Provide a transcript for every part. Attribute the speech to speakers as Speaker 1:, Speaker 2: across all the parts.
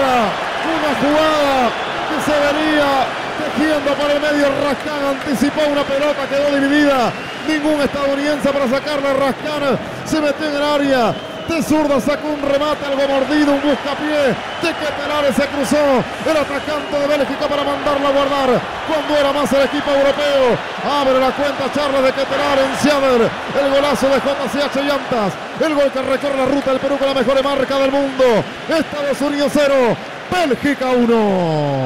Speaker 1: una jugada que se venía tejiendo por el medio. Raskan anticipó una pelota, quedó dividida. Ningún estadounidense para sacarla. Raskan se metió en el área. De zurda sacó un remate, algo mordido, un buscapié. De Ketelaere se cruzó el atacante de Bélgica para mandarla a guardar. Cuando era más el equipo europeo. Abre la cuenta Charles de Ketelaere en Seattle. El golazo de JCH Llantas. El gol que recorre la ruta del Perú con la mejor marca del mundo. Estados Unidos 0, Bélgica 1.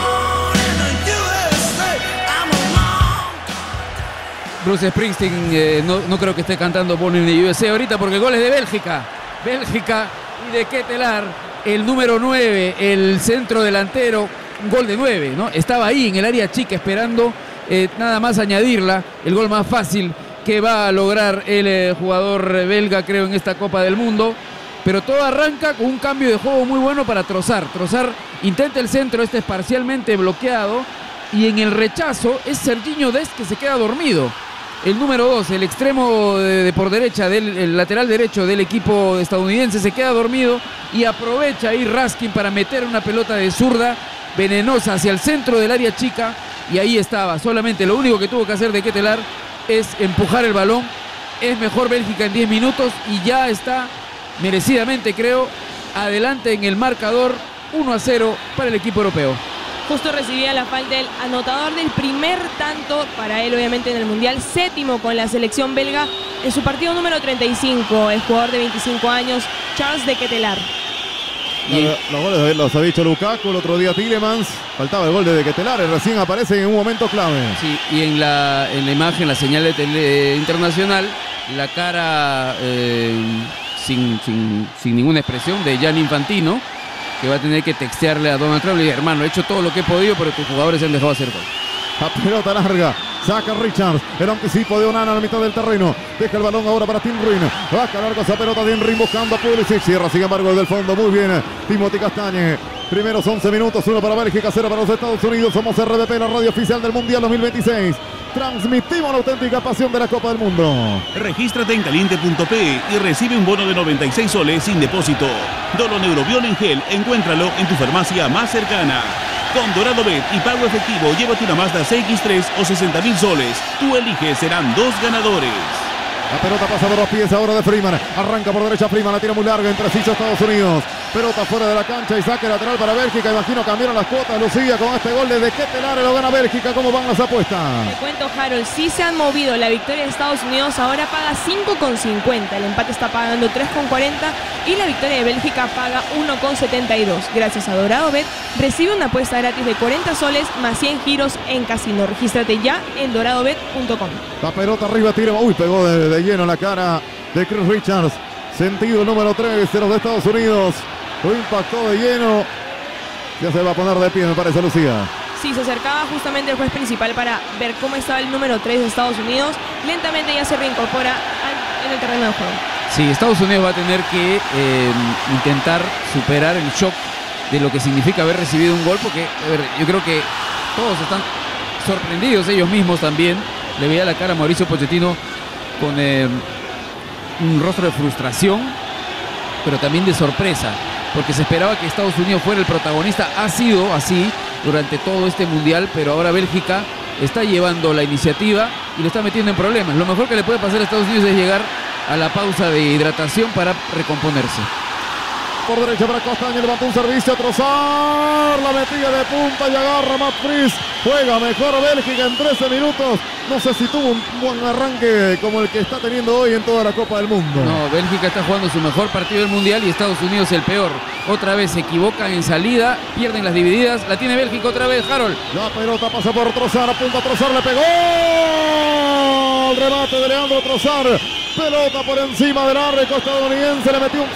Speaker 2: Bruce Springsteen no creo que esté cantando Born in the USA ahorita, porque el gol es de Bélgica. Bélgica y de Ketelaere, el número 9, el centro delantero, un gol de 9, ¿no? Estaba ahí en el área chica esperando nada más añadirla, el gol más fácil que va a lograr el jugador belga, creo, en esta Copa del Mundo. Pero todo arranca con un cambio de juego muy bueno para Trossard. Trossard intenta el centro, este es parcialmente bloqueado, y en el rechazo es Serginho Dest que se queda dormido. El número 2, el extremo por derecha, el lateral derecho del equipo estadounidense, se queda dormido y aprovecha ahí Raskin para meter una pelota de zurda venenosa hacia el centro del área chica, y ahí estaba. Solamente lo único que tuvo que hacer de Ketelaere es empujar el balón. Es mejor Bélgica en 10 minutos y ya está merecidamente, creo, adelante en el marcador, 1-0 para el equipo europeo.
Speaker 3: Justo recibía la falta el anotador del primer tanto para él, obviamente, en el Mundial, séptimo con la selección belga en su partido número 35, el jugador de 25 años, Charles de Ketelaere.
Speaker 1: Los goles los ha dicho Lukaku, el otro día Tielemans. Faltaba el gol de Ketelaere, recién aparece en un momento clave.
Speaker 2: Sí, y en la imagen, la señal de tele internacional, la cara sin ninguna expresión de Gianni Infantino, que va a tener que textearle a Donald Trump y decir: hermano, he hecho todo lo que he podido, pero tus jugadores se han dejado hacer gol.
Speaker 1: La pelota larga, saca Richards, el anticipo de Onana a la mitad del terreno, deja el balón ahora para Tim Ruin, va a largo esa pelota de Ruin buscando a Pulisic, cierra sin embargo desde el fondo, muy bien Timothy Castagne. Primeros 11 minutos, 1 para Bélgica, 0 para los Estados Unidos. Somos RDP, la radio oficial del Mundial 2026. Transmitimos la auténtica pasión de la Copa del Mundo.
Speaker 4: Regístrate en caliente.pe y recibe un bono de 96 soles sin depósito. Doloneurobion en gel, encuéntralo en tu farmacia más cercana. Con Dorado Bet y pago efectivo, llévate una Mazda CX-3 o 60.000 soles. Tú eliges, serán 2 ganadores.
Speaker 1: La pelota pasa por los pies ahora de Freeman. Arranca por derecha Freeman, la tira muy larga entre sí Estados Unidos. Pelota fuera de la cancha y saque lateral para Bélgica. Imagino cambiaron las cuotas, Lucía, con este gol de Ketelaere. Lo gana Bélgica. ¿Cómo van las apuestas?
Speaker 3: Te cuento, Harold, sí se han movido. La victoria de Estados Unidos ahora paga 5,50. El empate está pagando 3,40 y la victoria de Bélgica paga 1,72. Gracias a Dorado Bet, recibe una apuesta gratis de 40 soles más 100 giros en casino. Regístrate ya en doradobet.com.
Speaker 1: La pelota arriba, tira. Uy, pegó de lleno la cara de Chris Richards. Sentido número 3 de los de Estados Unidos. Lo impactó de lleno. Ya se va a poner de pie, me parece, Lucía.
Speaker 3: Sí, se acercaba justamente el juez principal para ver cómo estaba el número 3 de Estados Unidos. Lentamente ya se reincorpora en el terreno de juego.
Speaker 2: Sí, Estados Unidos va a tener que intentar superar el shock de lo que significa haber recibido un gol, porque a ver, yo creo que todos están sorprendidos, ellos mismos también. Le veía la cara a Mauricio Pochettino con un rostro de frustración, pero también de sorpresa, porque se esperaba que Estados Unidos fuera el protagonista. Ha sido así durante todo este mundial, pero ahora Bélgica está llevando la iniciativa y lo está metiendo en problemas. Lo mejor que le puede pasar a Estados Unidos es llegar a la pausa de hidratación para recomponerse.
Speaker 1: Por derecha para Castaño, levantó un servicio a Trossard, la metida de punta y agarra Matt Fries. Juega mejor Bélgica en 13 minutos. No sé si tuvo un buen arranque como el que está teniendo hoy en toda la Copa del Mundo.
Speaker 2: No, Bélgica está jugando su mejor partido del Mundial y Estados Unidos el peor. Otra vez se equivocan en salida, pierden las divididas. La tiene Bélgica otra vez, Harold.
Speaker 1: La pelota pasa por Trossard, apunta a Trossard, le pegó. El remate de Leandro Trossard. Pelota por encima del arco estadounidense, le metió un